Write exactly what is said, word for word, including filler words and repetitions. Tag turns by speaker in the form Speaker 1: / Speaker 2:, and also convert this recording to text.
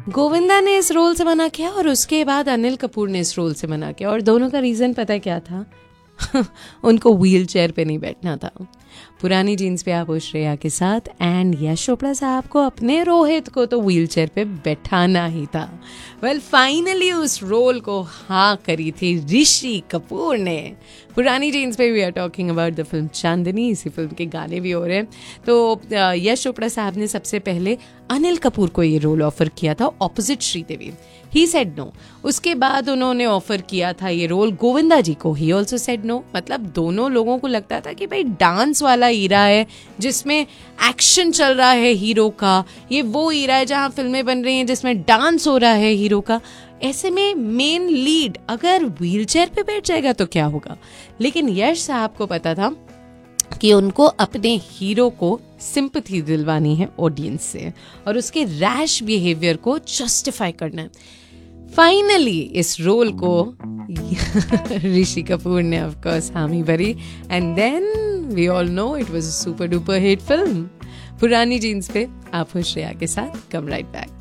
Speaker 1: गोविंदा ने इस रोल से मना किया और उसके बाद अनिल कपूर ने इस रोल से मना किया, और दोनों का रीज़न पता है क्या था? उनको व्हील चेयर पे नहीं बैठना था। पुरानी जीन्स पे आप श्रेया के साथ एंड यश चोपड़ा साहब को अपने रोहित को तो व्हील चेयर पे बैठाना ही था। वेल फाइनली उस रोल को हाँ करी थी ऋषि कपूर ने। पुरानी जीन्स पे we are talking about the film चांदनी, इसी फिल्म के गाने भी हो रहे हैं। तो यश चोपड़ा साहब ने सबसे पहले अनिल कपूर को ये रोल ऑफर किया था opposite Sridevi. He said no. उसके बाद उन्होंने ऑफर किया था ये रोल गोविंदा जी को। He also said no. मतलब दोनों लोगों को लगता था कि भाई डांस वाला ईरा है जिसमें एक्शन चल रहा है हीरो का, ये वो ईरा है जहां फिल्में बन रही हैं जिसमें डांस हो रहा है हीरो का। ऐसे में मेन लीड अगर व्हीलचेयर पे बैठ जाएगा तो क्या होगा? लेकिन यश साहब को पता था कि उनको अपने हीरो को सिंपैथी दिलवानी है ऑडियंस से और उसके रैश बिहेवियर को जस्टिफाई करना है। फाइनली इस रोल को ऋषि कपूर ने ऑफ कोर्स हामी भरी and then we all know it was a super duper hit film. पुरानी जीन्स पे आप श्रेया के साथ कम राइट बैक।